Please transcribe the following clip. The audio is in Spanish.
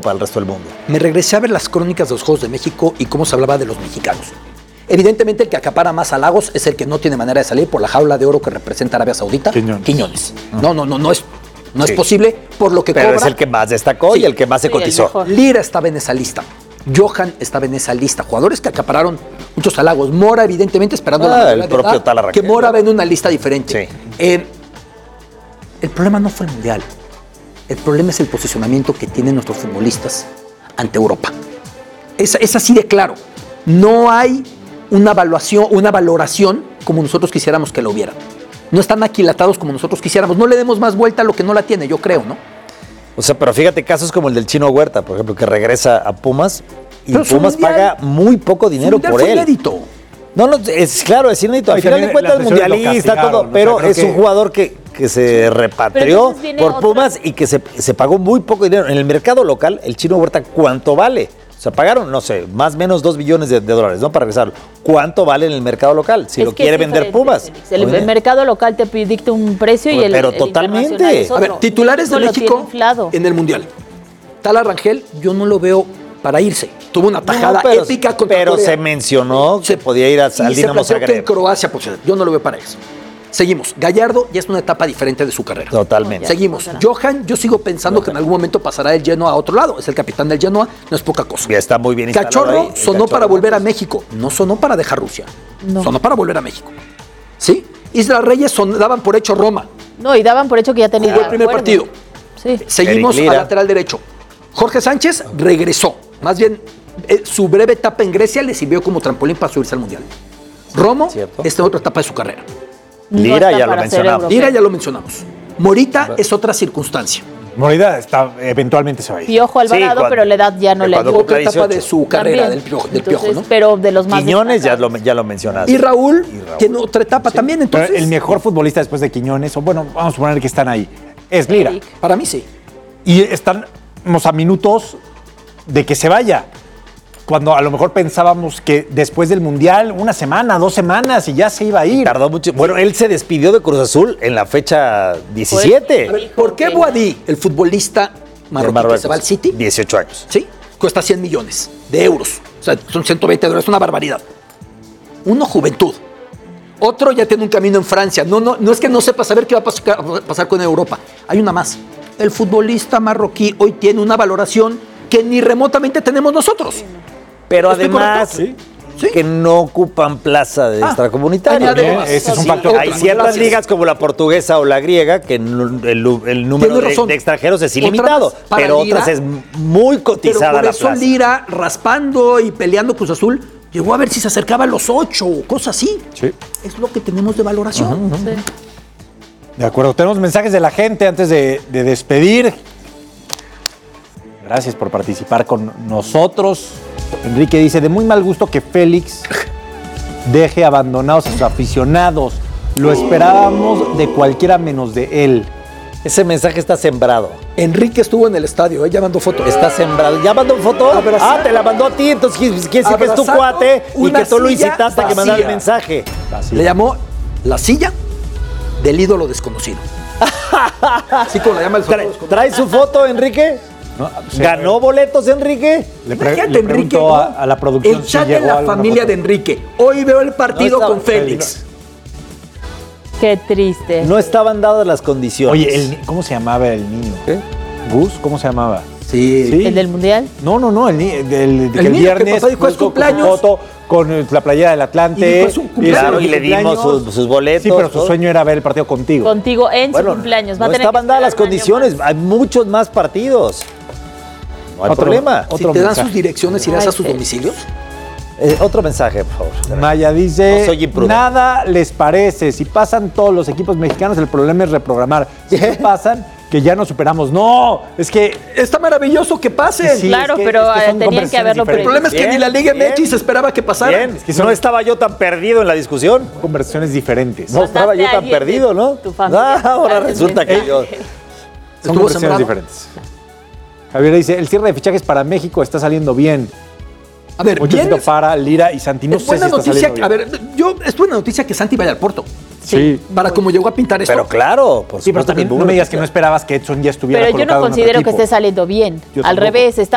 para el resto del mundo. Me regresé a ver las crónicas de los Juegos de México y cómo se hablaba de los mexicanos. Evidentemente el que acapara más halagos es el que no tiene manera de salir por la jaula de oro que representa Arabia Saudita. Quiñones. No es posible por lo que Pero cobra. es el que más destacó y el que más se cotizó. Lira estaba en esa lista. Johan estaba en esa lista. Jugadores que acapararon muchos halagos. Mora, evidentemente, esperando la el propio Tala Rangel. que Mora va en una lista diferente. Sí. El problema no fue el Mundial. El problema es el posicionamiento que tienen nuestros futbolistas ante Europa. Es así de claro. No hay una valoración como nosotros quisiéramos que lo hubiera. No están aquilatados como nosotros quisiéramos. No le demos más vuelta a lo que no la tiene, yo creo, ¿no? O sea, pero fíjate casos como el del Chino Huerta, por ejemplo, que regresa a Pumas y pero Pumas paga muy poco dinero por él. Inédito. No, es claro, es inédito. Al final de cuentas, mundialista, todo, ¿no? Pero es un jugador que se repatrió por Pumas y que se pagó muy poco dinero. En el mercado local, el Chino Huerta, ¿cuánto vale? O sea, pagaron, no sé, más o menos 2 billones de dólares, ¿no? Para regresarlo. ¿Cuánto vale en el mercado local? Si lo quiere vender Pumas. El mercado local te dicta un precio y pero totalmente. Es otro. A ver, titulares de México en el Mundial. Tala Rangel, yo no lo veo para irse. Tuvo una tajada épica contra Corea. Se mencionó que podía ir al Dinamo Zagreb. En Croacia, por cierto. Yo no lo veo para eso. Seguimos. Gallardo ya es una etapa diferente de su carrera. Totalmente. Seguimos. Johan, yo sigo pensando que en algún momento pasará el Genoa a otro lado. Es el capitán del Genoa, no es poca cosa. Ya está muy bien instalado. Cachorro ahí, sonó para volver a México. No sonó para dejar Rusia. No. Sonó para volver a México. ¿Sí? Isla Reyes daban por hecho Roma. No, y daban por hecho que ya tenía Jugó el primer partido. Sí. Seguimos al lateral derecho. Jorge Sánchez regresó. Más bien, su breve etapa en Grecia le sirvió como trampolín para subirse al Mundial. Romo, esta es otra etapa de su carrera. Lira ya lo mencionamos. Lira ya lo mencionamos. Morita es otra circunstancia. Morita eventualmente se va a ir. Piojo Alvarado, pero la edad ya no le ayuda. Otra etapa de su carrera del Piojo, ¿no? Pero de los más Quiñones ya lo mencionaste. Y Raúl tiene otra etapa también, entonces. Pero el mejor futbolista después de Quiñones, o bueno, vamos a suponer que están ahí, es Lira. Para mí sí. Y estamos a minutos de que se vaya. Cuando a lo mejor pensábamos que después del Mundial, 1 semana, 2 semanas y ya se iba a ir. Tardó mucho. Bueno, él se despidió de Cruz Azul en la fecha 17. A ver, ¿por qué Boadí, el futbolista marroquí que se va al City? 18 años. Sí, cuesta 100 millones de euros. O sea, son 120 dólares, es una barbaridad. Uno, juventud. Otro ya tiene un camino en Francia. No es que no sepa saber qué va a pasar con Europa. Hay una más. El futbolista marroquí hoy tiene una valoración que ni remotamente tenemos nosotros. Pero además, que no ocupan plaza de extracomunitario. Ese es un factor. Hay ciertas ligas como la portuguesa o la griega que el número de extranjeros es ilimitado, pero otras es muy cotizada la plaza. Pero por eso Lira, raspando y peleando Cruz Azul, llegó a ver si se acercaba a los 8 o cosas así. Sí. Es lo que tenemos de valoración. Sí. De acuerdo, tenemos mensajes de la gente antes de despedir. Gracias por participar con nosotros. Enrique dice, de muy mal gusto que Félix deje abandonados a sus aficionados. Lo esperábamos de cualquiera menos de él. Ese mensaje está sembrado. Enrique estuvo en el estadio, ya mandó foto. Está sembrado. ¿Ya mandó foto? Te la mandó a ti, entonces quiere decir que es tu cuate y que tú lo incitaste a que mandara el mensaje. Le llamó la silla del ídolo desconocido. Así como la llama el ¿Trae su foto, Enrique? No, ¿Ganó boletos, Enrique? Le preguntó a la producción el chat si llegó de la alguna familia foto. de Enrique. Hoy veo el partido con Félix. Qué triste. No estaban dadas las condiciones. Oye, ¿cómo se llamaba el niño? ¿Qué? ¿Gus? ¿Cómo se llamaba? Sí. ¿El del Mundial? No, el niño que viernes papá dijo, es cumpleaños. Con su foto, con la playera del Atlante. Y dijo, es un cumpleaños. Claro, y le dimos sus boletos. Sí, pero su sueño era ver el partido contigo. Contigo en su cumpleaños. No estaban dadas las condiciones. Hay muchos más partidos. No hay problema. Si te dan sus direcciones, ¿irás a sus domicilios? Otro mensaje, por favor. Maya dice, No soy imprudente. nada les parece. Si pasan todos los equipos mexicanos, el problema es reprogramar. Si no pasan, que ya no superamos. No, es que... Está maravilloso que pase. Sí, claro, es que- pero es que son tenían que haberlo conversaciones El problema es que Bien, ni la Liga bien. MX esperaba que pasara. Bien, no estaba yo tan perdido en la discusión. Conversaciones diferentes. No estaba yo Mandaste a tan alguien perdido, de ¿no? tu familia. Ahora resulta que yo... Son Estuvo conversaciones sembrado. diferentes. Javier dice, el cierre de fichajes para México está saliendo bien. A ver, Mucho bien. éxito para Lira y Santi. No Es sé si buena está noticia. saliendo A bien. ver, yo estuve en la noticia que Santi vaya al Porto. Sí. Para como llegó a pintar esto. Pero claro, por Sí, pero supuesto que también es muy no me digas buena que no esperabas que Edson ya estuviera Pero yo no colocado en otro considero que equipo. esté saliendo bien. Yo Al tampoco. revés, está